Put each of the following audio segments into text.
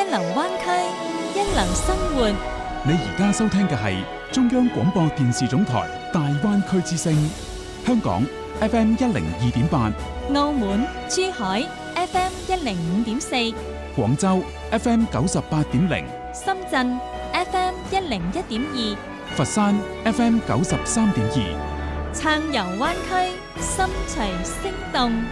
流灣區，一流生活。 你而家收聽嘅係中央廣播電視總台大灣區之聲，香港 FM102.8， 澳門、珠海 FM105.4， 廣州 FM98.0， 深圳 FM101.2， 佛山 FM93.2， 暢遊灣區，心隨聲動。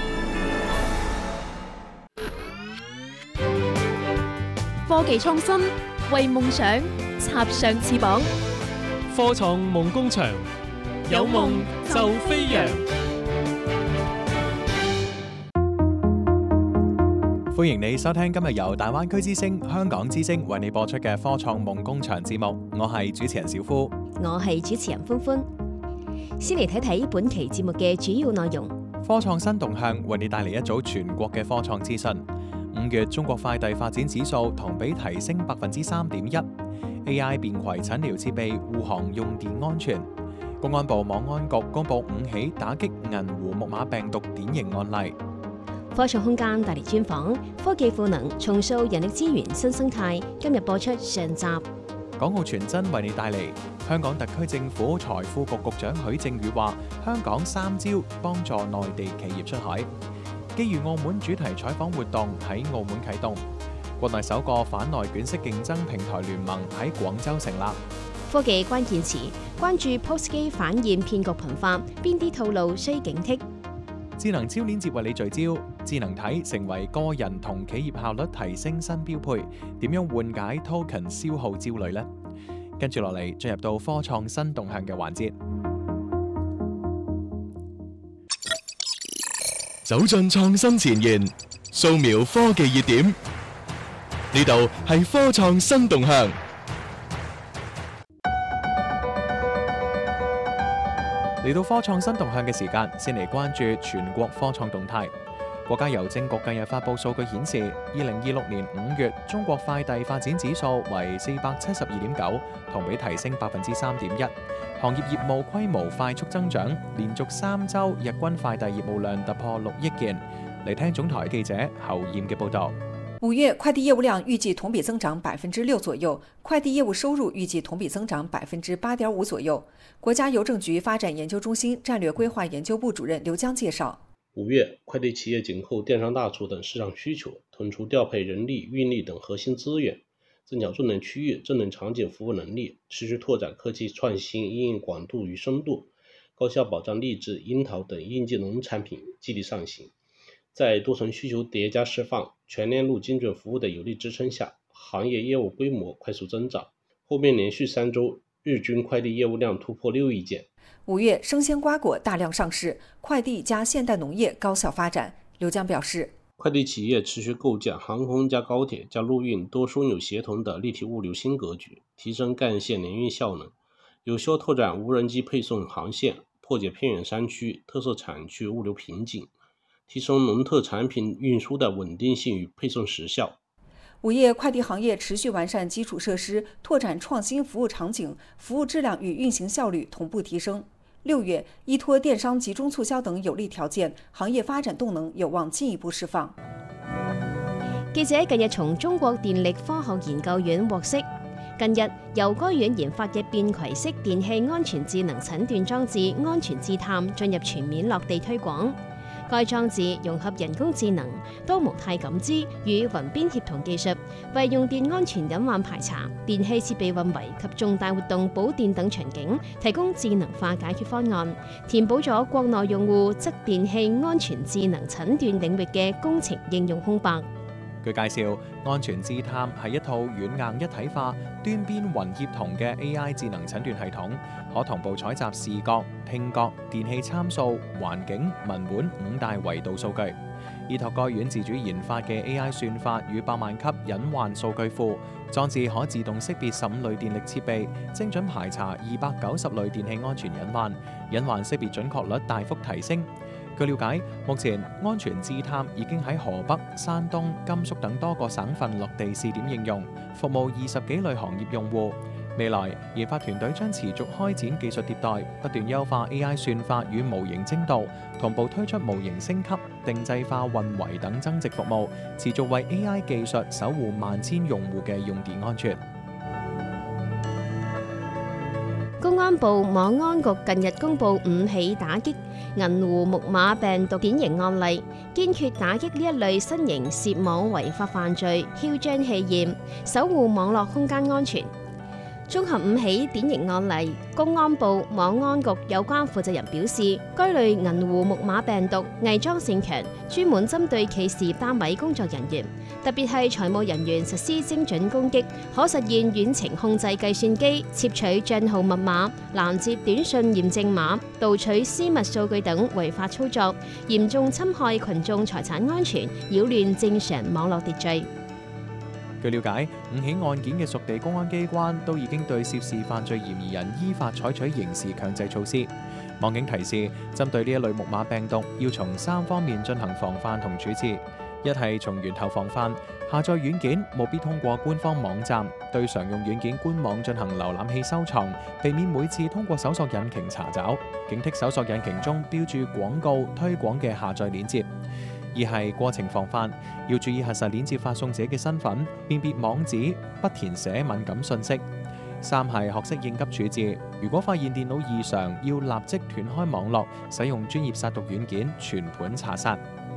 科技創新，為夢想插上翅膀。 科創夢工場，有夢就飛揚。 歡迎你收聽今日由大灣區之聲、香港之聲為你播出嘅科創夢工場節目。我係主持人小夫， 我係主持人歡歡。先嚟睇睇本期節目嘅主要內容。 科創新動向為你帶嚟一組全國嘅科創資訊。5月中國快遞發展指數同比提升3.1%。AI 便攜診療設備護航用電安全。公安部網安局公布5起打擊銀湖木馬病毒典型案例。 科創空間帶嚟專訪，科技賦能重塑人力資源新生態。今日播出上集。 港澳傳真為你帶嚟香港特區政府財富局局長許正宇話：香港3招幫助內地企業出海。基於澳門主題採訪活動喺澳門啟動，國內首個反內卷式競爭平台聯盟喺廣州成立。 科技關鍵詞，關注 POS 機反現騙局頻發，邊啲套路需警惕。 智能超鏈接為你聚焦，智能體成為個人同企業效率提升新標配，點樣緩解 token 消耗焦慮呢？跟住落嚟進入到科創新動向嘅環節。 走進創新前沿，掃描科技熱點，呢度係科創新動向。 嚟到科創新動向嘅時間，先嚟關注全國科創動態。國家郵政局近日發布數據顯示，2026年5月中國快遞發展指數為472.9，同比提升3.1%。行業業務規模快速增長，連續3週日均快遞業務量突破6億件。嚟聽總台記者侯艷嘅報導。 5月快遞業務量預計同比增長6%左右，快遞業務收入預計同比增長8.5%左右。國家郵政局發展研究中心戰略規劃研究部主任劉江介紹 ，5月快遞企業緊扣電商大促等市場需求，騰出調配人力、運力等核心資源，增強智能區域、智能場景服務能力，持續拓展科技創新應用廣度與深度，高效保障荔枝、櫻桃等應季農產品激勵上行。在多層需求疊加釋放、全鏈路精準服務的有力支撐下，行業業務規模快速增長，後面連續3週日均快遞業務量突破6億件。 5月生鮮瓜果大量上市，快遞加現代農業高效發展。劉江表示， 快遞企業持續構建航空加高鐵加陸運多樞紐協同的立體物流新格局，提升幹線聯運效能，有效拓展無人機配送航線，破解偏遠山區特色產區物流瓶頸，提升農特產品運輸的穩定性與配送時效。 5月快遞行業持續完善基礎設施，拓展創新服務場景，服務質量與運行效率同步提升。6月，依託電商集中促銷等有利條件，行業發展動能有望進一步釋放。 記者近日從中國電力科學研究院獲悉，近日由該院研發嘅便攜式電器安全智能診斷裝置安全智探進入全面落地推廣。該裝置融合人工智能、多模態感知與雲邊協同技術，為用電安全隱患排查、電器設備運維及重大活動補電等場景提供智能化解決方案，填補咗國內用戶側電器安全智能診斷領域嘅工程應用空白。 據介紹，安全智探係一套軟硬一體化、端邊雲協同嘅 AI 智能診斷系統，可同步採集視覺、聽覺、電氣參數、環境、文本5大維度數據。依託該院自主研發嘅 AI 算法與百萬級隱患數據庫，裝置可自動識別15類電力設備，精準排查290類電器安全隱患，隱患識別準確率大幅提升。據了解，目前安全智探已經喺河北、山東、甘肅等多個省份落地試點應用，服務20幾類行業用戶。 未來研發團隊將持續開展技術迭代，不斷優化 AI 算法與模型精度，同步推出模型升級、定制化運維等增值服務，持續為 AI 技術守護萬千用戶嘅用電安全。 公安部網安局近日公布5起打擊銀狐木馬病毒典型案例，堅決打擊呢一類新型涉網違法犯罪，囂張氣焰，守護網絡空間安全。綜合5起典型案例，公安部網安局有關負責人表示，該類銀狐木馬病毒偽裝性強，專門針對企事業單位工作人員，特別係財務人員實施精準攻擊，可實現遠程控制計算機、竊取帳號密碼、攔截短信驗證碼、盜取私密數據等違法操作，嚴重侵害群眾財產安全，擾亂正常網絡秩序。 據了解，5起案件嘅屬地公安機關都已經對涉事犯罪嫌疑人依法採取刑事強制措施。網警提示，針對呢一類木馬病毒，要從3方面進行防範同處置。一係從源頭防範，下載軟件務必通過官方網站，對常用軟件官網進行瀏覽器收藏，避免每次通過搜索引擎查找，警惕搜索引擎中標注廣告推廣嘅下載鏈接。二係過程防範，要注意核實鏈接發送者嘅身份，辨別網址，不填寫敏感信息。3係學識應急處置，如果發現電腦異常，要立即斷開網絡，使用專業殺毒軟件全盤查殺。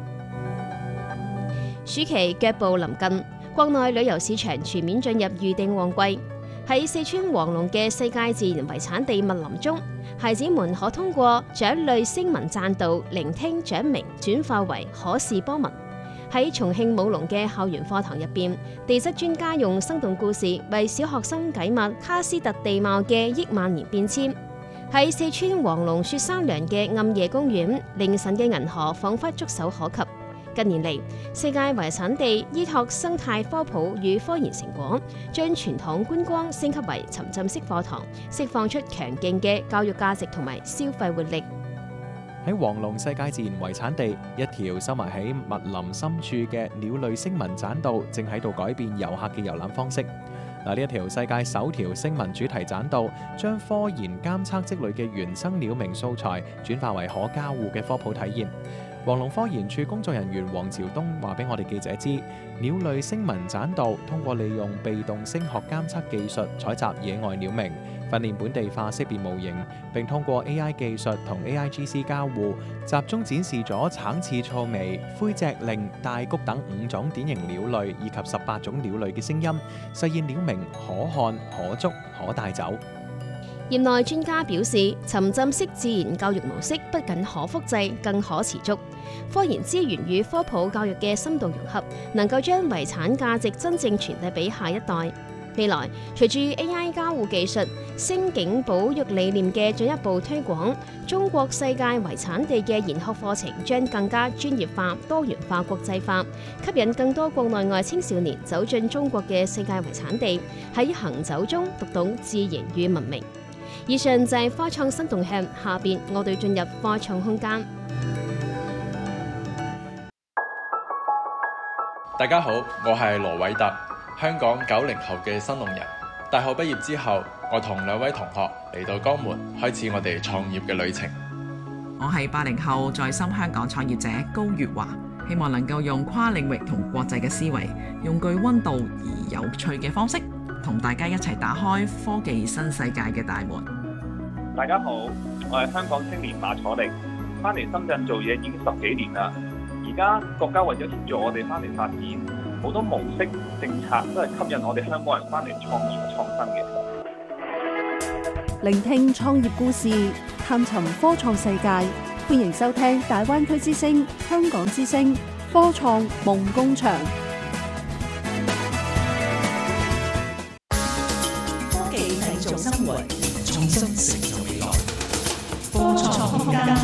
暑期腳步臨近，國內旅遊市場全面進入預訂旺季。喺四川黃龍嘅世界自然遺產地密林中，孩子們可通過雀類聲紋讚導聆聽雀鳴，轉化為可視波紋。喺重慶武隆嘅校園課堂入邊，地質專家用生動故事為小學生解密喀斯特地貌嘅億萬年變遷。喺四川黃龍雪山涼嘅暗夜公園，凌晨嘅銀河彷彿觸手可及。近年嚟，世界遺產地依託生態科普與科研成果，將傳統觀光升級為沉浸式課堂，釋放出強勁嘅教育價值同埋消費活力。 喺黃龍世界自然遺產地，一條收埋喺密林深處嘅鳥類聲紋棧道，正喺度改變遊客嘅遊覽方式。呢一條世界首條聲紋主題棧道，將科研監測積累嘅原生鳥鳴素材轉化為可交互嘅科普體驗。黃龍科研處工作人員黃朝東話俾我哋記者知，鳥類聲紋棧道通過利用被動聲學監測技術採集野外鳥鳴，訓練本地化識別模型，並通過 AI 技術同 AIGC 交互，集中展示咗橙翅噪鶥、灰脊靈、大鸫等5種典型鳥類以及18種鳥類嘅聲音，實現鳥鳴可看、可捉、可帶走。 業內專家表示，沉浸式自然教育模式不僅可複製，更可持續。科研資源與科普教育嘅深度融合，能夠將遺產價值真正傳遞俾下一代。未來，隨住 AI 交互技術、聲景保育理念嘅進一步推廣，中國世界遺產地嘅研學課程將更加專業化、多元化、國際化，吸引更多國內外青少年走進中國嘅世界遺產地，喺行走中讀懂自然與文明。以上就係科創新動向，下邊我哋進入科創空間。 大家好，我係羅偉特，香港90後嘅新農人。大學畢業之後，我同2位同學嚟到江門，開始我哋創業嘅旅程。 我係80後在深香港創業者高月華，希望能夠用跨領域同國際嘅思維，用具溫度而有趣嘅方式，同大家一齊打開科技新世界嘅大門。 大家好，我係香港青年馬楚力，翻嚟深圳做嘢已經10幾年啦。而家國家為咗協助我哋翻嚟發展，好多模式政策都係吸引我哋香港人翻嚟創業創新嘅。 聆聽創業故事，探尋科創世界，歡迎收聽大灣區之聲、香港之聲科創夢工場。 科技製造生活，創新成就未來。科創空間。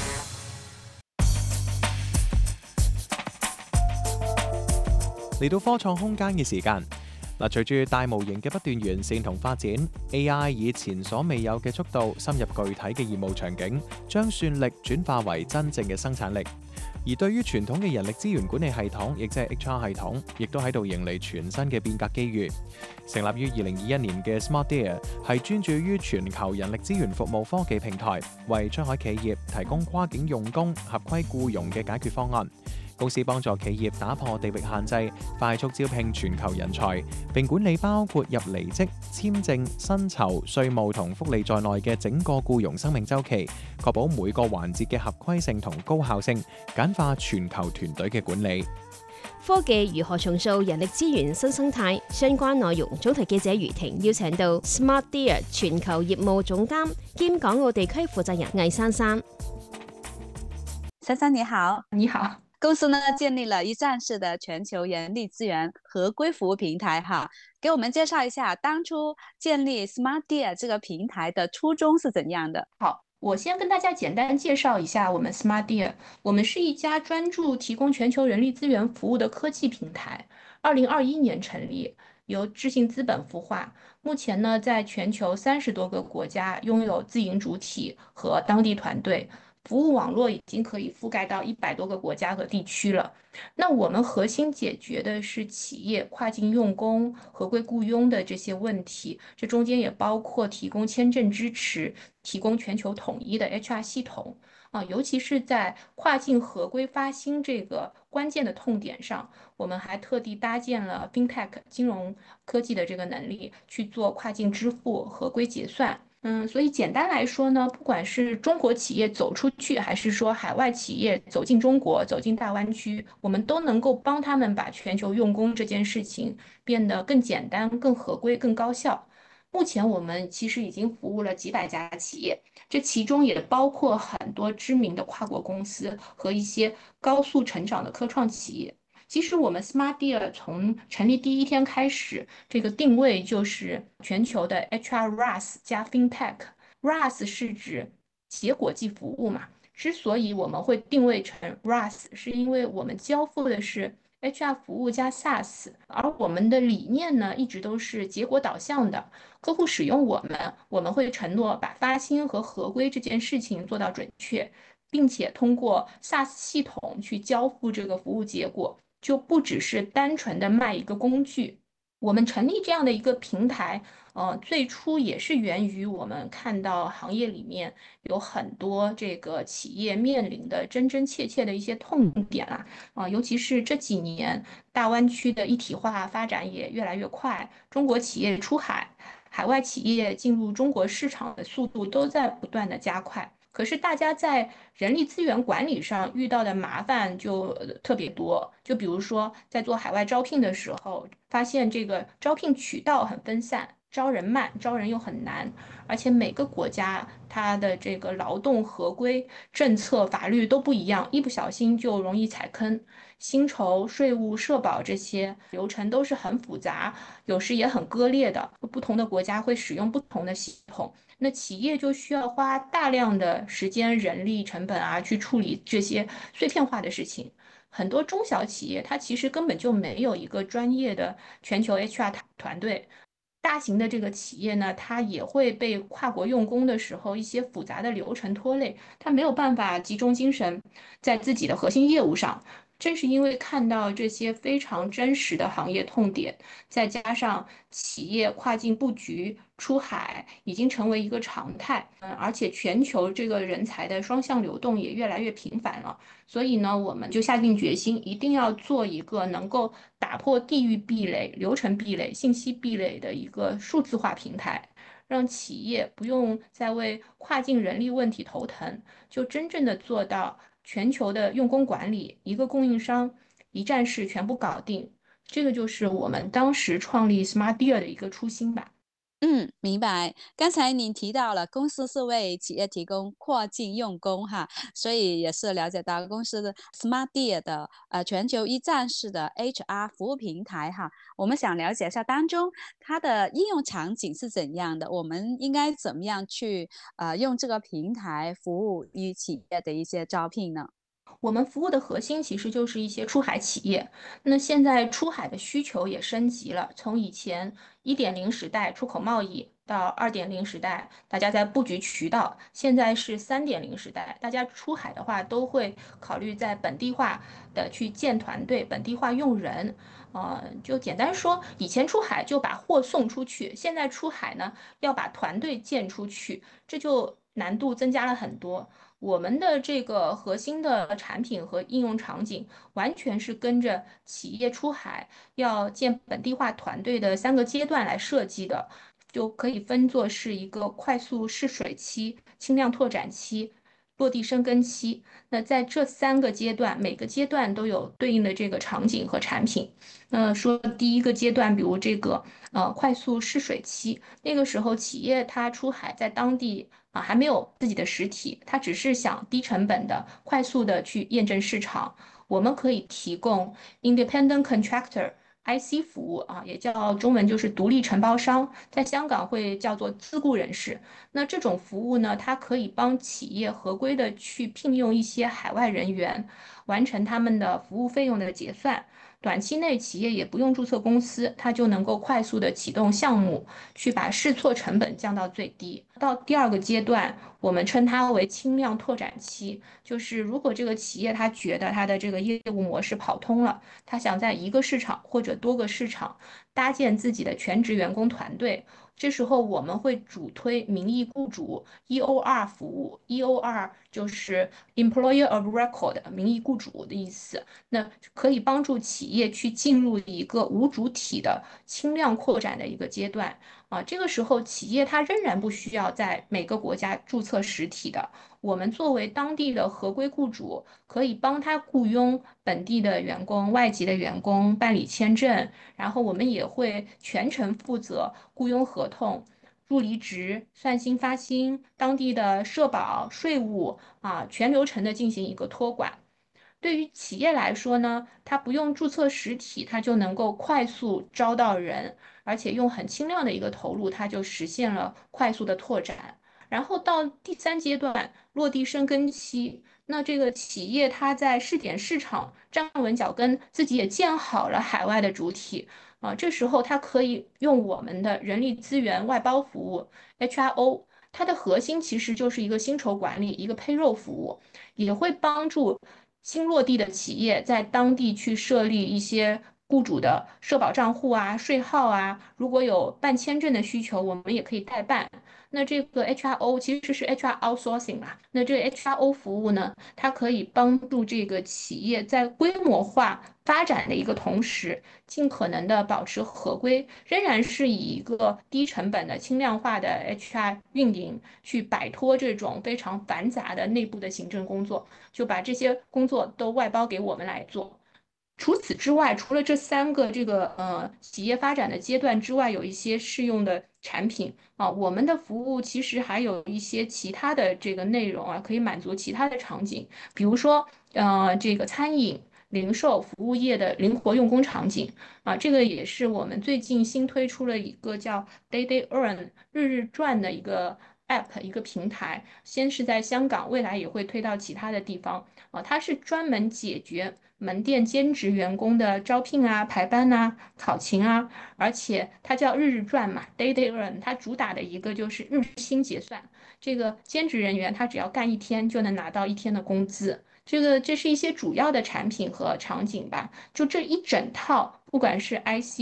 嚟到科創空間嘅時間，隨住大模型嘅不斷完善同發展 ，AI 以前所未有嘅速度深入具體嘅業務場景，將算力轉化為真正嘅生產力。 而對於傳統嘅人力資源管理系統，亦即係 HR 系統，亦都喺度迎嚟全新嘅變革機遇。成立於2021年嘅 SmartDear 係專注於全球人力資源服務科技平台，為出海企業提供跨境用工、合規僱傭嘅解決方案。公司幫助企業打破地域限制，快速招聘全球人才，並管理包括入離職、簽證、薪酬、稅務同福利在內嘅整個僱傭生命週期，確保每個環節嘅合規性同高效性，簡化全球團隊嘅管理。 科技如何重塑人力資源新生態？相關內容，總台記者余婷邀請到 SmartDear 全球業務總監兼港澳地區負責人魏珊珊。 珊珊你好。 你好。 公司呢建立了一站式的全球人力資源合規服務平台哈，給我們介紹一下當初建立 SmartDear 這個平台的初衷是怎樣的？ 好，我先跟大家簡單介紹一下我們 SmartDear。我們是一家專注提供全球人力資源服務的科技平台，2021年成立，由智信資本孵化。目前呢，在全球30多個國家擁有自營主體和當地團隊。服務網絡已經可以覆蓋到100多個國家和地區了。那我們核心解決的是企業跨境用工、合規僱傭的這些問題，這中間也包括提供簽證支持，提供全球統一的 HR 系統啊，尤其是在跨境合規發薪這個關鍵的痛點上，我們還特地搭建了 FinTech 金融科技的這個能力，去做跨境支付、合規結算。所以簡單來說呢，不管是中國企業走出去，還是說海外企業走進中國、走進大灣區，我們都能夠幫他們把全球用工這件事情變得更簡單、更合規、更高效。目前我們其實已經服務了幾百家企業，這其中也包括很多知名的跨國公司和一些高速成長的科創企業。其實我們 SmartDear 從成立第一天開始，這個定位就是全球的 HR RaaS 加 FinTech。RaaS 是指結果即服務嘛，之所以我們會定位成 RaaS， 是因為我們交付的是 HR 服務加 SaaS， 而我們的理念呢，一直都是結果導向的。客戶使用我們會承諾把發薪和合規這件事情做到準確，並且通過 SaaS 系統去交付這個服務結果。就不只是單純的賣一個工具。我們成立這樣的一個平台，最初也是源於我們看到行業裡面有很多這個企業面臨的真真切切的一些痛點尤其是這幾年大灣區的一體化發展也越來越快，中國企業出海，海外企業進入中國市場的速度都在不斷的加快。可是大家在人力資源管理上遇到的麻煩就特別多，就比如說在做海外招聘的時候，發現這個招聘渠道很分散，招人慢，招人又很難，而且每個國家它的這個勞動合規政策法律都不一樣，一不小心就容易踩坑。薪酬、稅務、社保這些流程都是很複雜，有時也很割裂的，不同的國家會使用不同的系統。那企業就需要花大量的時間、人力成本去處理這些碎片化的事情。很多中小企業，它其實根本就沒有一個專業的全球 HR 團隊。大型的這個企業呢，它也會被跨國用工的時候一些複雜的流程拖累，它沒有辦法集中精神在自己的核心業務上。正是因為看到這些非常真實的行業痛點，再加上企業跨境布局、出海已經成為一個常態，而且全球這個人才的雙向流動也越來越頻繁了。所以呢，我們就下定決心，一定要做一個能夠打破地域壁壘、流程壁壘、信息壁壘的一個數字化平台，讓企業不用再為跨境人力問題頭疼，就真正的做到全球的用工管理，一個供應商一站式全部搞定，這個就是我們當時創立 SmartDear 的一個初心吧。 明白。剛才您提到了公司是為企業提供跨境用工哈，所以也是了解到公司的 SmartDear 的全球一站式的 HR 服務平台哈。我們想了解一下當中它的應用場景是怎樣的，我們應該怎麼樣去用這個平台服務於企業的一些招聘呢？ 我們服務的核心其實就是一些出海企業，那現在出海的需求也升級了，從以前1.0時代出口貿易到2.0时代，大家在布局渠道，现在是3.0时代，大家出海的话都会考虑在本地化的去建团队，本地化用人。就简单说，以前出海就把货送出去，现在出海呢要把团队建出去，这就难度增加了很多。我们的这个核心的产品和应用场景，完全是跟着企业出海要建本地化团队的3个阶段来设计的，就可以分作是一个快速试水期、轻量拓展期、落地生根期。那在这3个阶段，每个阶段都有对应的这个场景和产品。说第一个阶段，比如这个快速试水期，那个时候企业它出海在当地还没有自己的实体，它只是想低成本的、快速的去验证市场。我们可以提供 independent contractor。IC 服务也叫中文就是独立承包商，在香港会叫做自雇人士。那这种服务呢，它可以帮企业合规的去聘用一些海外人员，完成他们的服务费用的结算。短期内企业也不用注册公司，它就能够快速的启动项目，去把试错成本降到最低。到第2个阶段，我们称它为轻量拓展期，就是如果这个企业它觉得它的这个业务模式跑通了，它想在一个市场或者多个市场搭建自己的全职员工团队，这时候我们会主推名义雇主 EOR 服务。EOR 就是 Employer of Record， 名义雇主的意思。那可以帮助企业去进入一个无主体的轻量扩展的一个阶段。这个时候企业它仍然不需要在每个国家注册实体的，我们作为当地的合规雇主，可以帮他雇佣本地的员工、外籍的员工办理签证，然后我们也会全程负责雇佣合同、入离职、算薪发薪、当地的社保、税务全流程的进行一个托管。对于企业来说呢，它不用注册实体，它就能够快速招到人，而且用很轻量的一个投入，它就实现了快速的拓展。然后到第3阶段落地生根期，那这个企业它在试点市场站稳脚跟，自己也建好了海外的主体这时候它可以用我们的人力资源外包服务 HRO， 它的核心其实就是一个薪酬管理，一个payroll服务，也会帮助新落地的企业在当地去设立一些雇主的社保账户税号如果有办签证的需求，我们也可以代办。那这个 HRO 其实是 HR outsourcing 那这个 HRO 服务呢，它可以帮助这个企业在规模化发展的一个同时，尽可能的保持合规，仍然是以一个低成本的轻量化的 HR 运营，去摆脱这种非常繁杂的内部的行政工作，就把这些工作都外包给我们来做。除此之外，除了这3个企业发展的阶段之外，有一些适用的产品我们的服务其实还有一些其他的这个内容可以满足其他的场景，比如说这个餐饮、零售服务业的灵活用工场景这个也是我们最近新推出了一个叫 Day Earn 日日赚的一个 App 一个平台，先是在香港，未来也会推到其他的地方它是专门解决门店兼职员工的招聘排班考勤而且它叫日日赚嘛 Day Earn， 它主打的一个就是日薪结算，这个兼职人员他只要干1天就能拿到1天的工资。这是一些主要的产品和场景吧，就这一整套，不管是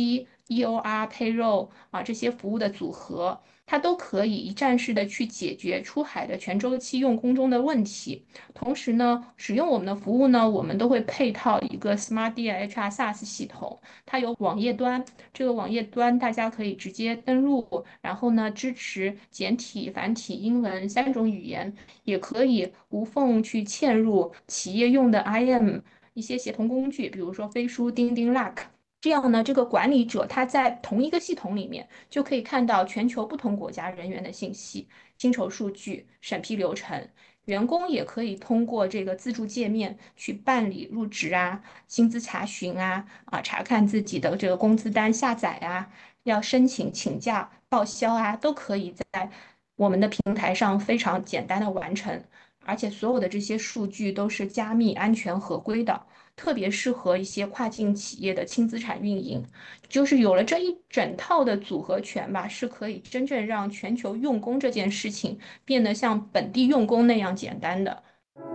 IC、EOR、Payroll 这些服务的组合，它都可以一站式的去解决出海的全周期用工中的问题。同时呢，使用我们的服务呢，我们都会配套一个 SmartDear HR SaaS 系统，它有网页端，这个网页端大家可以直接登录，然后呢支持简体、繁体、英文3种语言，也可以无缝去嵌入企业用的 IM 一些协同工具，比如说飞书、钉钉、Lack。这样呢，这个管理者他在同一个系统里面就可以看到全球不同国家人员的信息、薪酬数据、审批流程。员工也可以通过这个自助界面去办理入职薪资查询查看自己的这个工资单下载要申请请假报销都可以在我们的平台上非常简单的完成。而且所有的这些数据都是加密、安全、合规的。 特别适合一些跨境企业的轻资产运营。就是有了这一整套的组合拳吧，是可以真正让全球用工这件事情变得像本地用工那样简单的。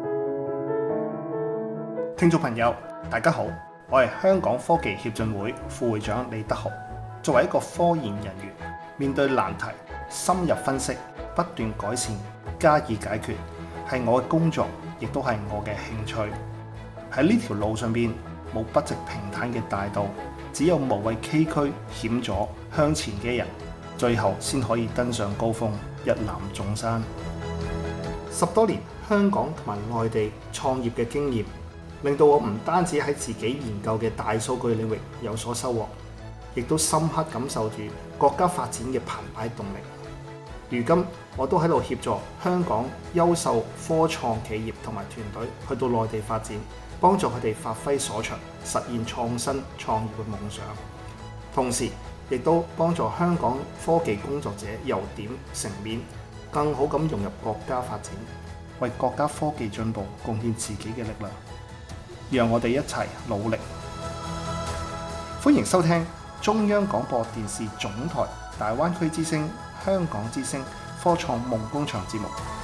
聽眾朋友，大家好，我係香港科技協進會副會長李德豪。作為一個科研人員，面對難題，深入分析，不斷改善，加以解決，係我嘅工作，亦都係我嘅興趣。喺呢條路上邊，冇不直平坦嘅大道，只有無畏崎嶇險阻向前嘅人，最後先可以登上高峰，一覽眾山。10多年香港同埋外地創業嘅經驗，令到我唔單止喺自己研究嘅大數據領域有所收穫，亦都深刻感受住國家發展嘅澎湃動力。如今我都喺度協助香港優秀科創企業同埋團隊去到內地發展，幫助佢哋發揮所長，實現創新創業嘅夢想。同時亦都幫助香港科技工作者由點成面，更好咁融入國家發展，為國家科技進步貢獻自己嘅力量。讓我哋一齊努力。歡迎收聽中央廣播電視總台大灣區之聲、香港之聲科創夢工場節目。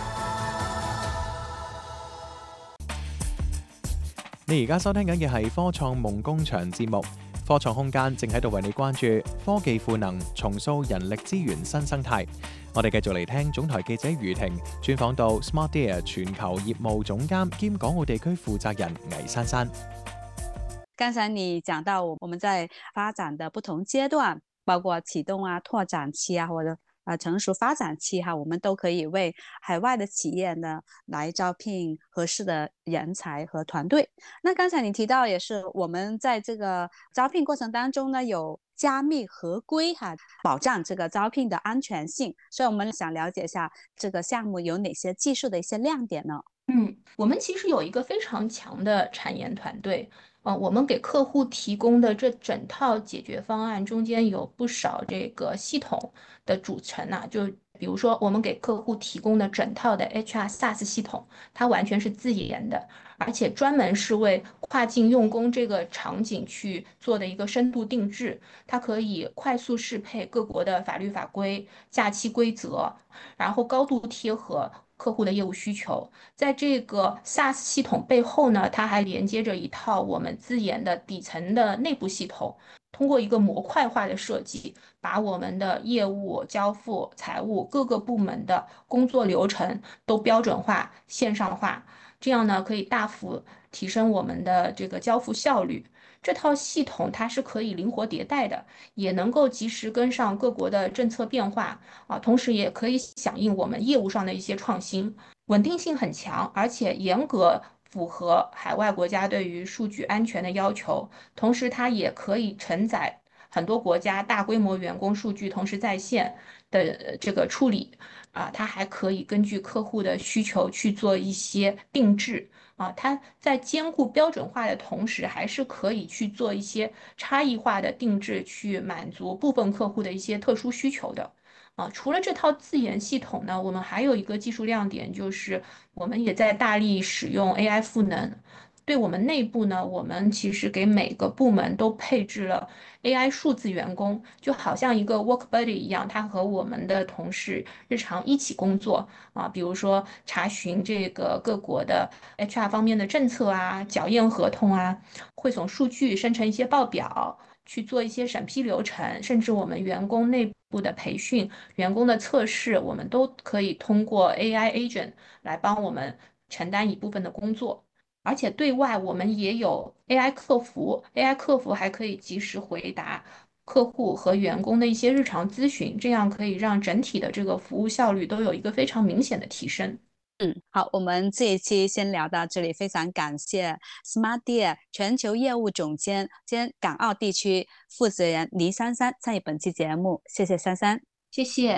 你而家收聽緊嘅係科創夢工場節目，科創空間正喺度為你關注科技賦能，重塑人力資源新生態。我哋繼續嚟聽總台記者余婷專訪到 SmartDear 全球業務總監兼港澳地區負責人魏珊珊。 剛才你講到我們在發展的不同階段，包括啟動啊、拓展期啊，或者成熟發展期哈，我們都可以為海外的企業呢來招聘合適的人才和團隊。那剛才你提到也是我們在這個招聘過程當中呢有加密合規哈，保障這個招聘的安全性，所以我們想了解一下這個項目有哪些技術的一些亮點呢？ 我們其實有一個非常強的產研團隊。我們給客戶提供的這整套解決方案中間有不少這個系統的組成啊，就比如說我們給客戶提供的整套的 HR SaaS 系統，它完全是自研的，而且專門是為跨境用工這個場景去做的一個深度定制，它可以快速適配各國的法律法規、假期規則，然後高度貼合客戶的業務需求。在這個 SaaS 系統背後呢，它還連接着一套我們自研的底層的內部系統，通過一個模塊化的設計，把我們的業務、交付、財務各個部門的工作流程都標準化、線上化，這樣呢可以大幅提升我們的這個交付效率。這套系統它是可以靈活迭代的，也能夠及時跟上各國的政策變化啊，同時也可以響應我們業務上的一些創新，穩定性很強，而且嚴格符合海外國家對於數據安全的要求，同時它也可以承載很多國家大規模員工數據同時在線的這個處理啊，它還可以根據客戶的需求去做一些定制。它在兼顧標準化的同時，還是可以去做一些差異化的定制，去滿足部分客戶的一些特殊需求的。除了這套自研系統呢，我們還有一個技術亮點，就是我們也在大力使用 AI 賦能。對我們內部呢，我們其實給每個部門都配置了 AI 數字員工，就好像一個 work buddy 一樣，他和我們的同事日常一起工作啊，比如說查詢這個各國的 HR 方面的政策啊，校驗合同啊，匯總數據，生成一些報表，去做一些審批流程，甚至我們員工內部的培訓、員工的測試，我們都可以通過 AI agent 來幫我們承擔一部分的工作。而且對外我們也有 AI 客服 ，AI 客服還可以及時回答客戶和員工的一些日常諮詢，這樣可以讓整體的這個服務效率都有一個非常明顯的提升。 好，我們這一期先聊到這裡，非常感謝 SmartDear 全球業務總監兼港澳地區負責人黎珊珊參與本期節目，謝謝珊珊。 謝謝。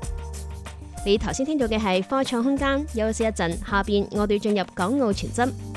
你頭先聽到嘅係科創空間，休息一陣，下邊我哋進入港澳傳真。